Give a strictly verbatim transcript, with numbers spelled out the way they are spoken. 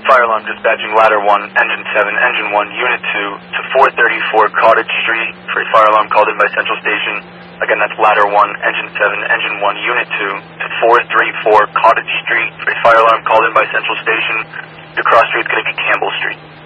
Fire alarm dispatching ladder one, engine seven, engine one, unit two to four thirty-four Cottage Street for a fire alarm called in by Central Station. Again, that's ladder one, engine seven, engine one, unit two to four thirty-four Cottage Street for a fire alarm called in by Central Station. Your cross street's going to be Campbell Street.